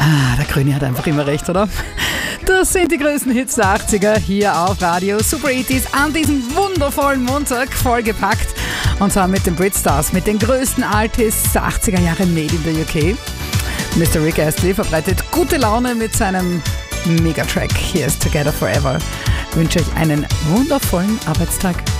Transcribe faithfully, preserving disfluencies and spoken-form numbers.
Ah, der Grüne hat einfach immer recht, oder? Das sind die größten Hits der achtziger hier auf Radio Super achtziger an diesem wundervollen Montag vollgepackt. Und zwar mit den Britstars, mit den größten Artists der achtziger Jahre made in the U K. Mister Rick Astley verbreitet gute Laune mit seinem Megatrack Hier ist Together Forever. Ich wünsche euch einen wundervollen Arbeitstag.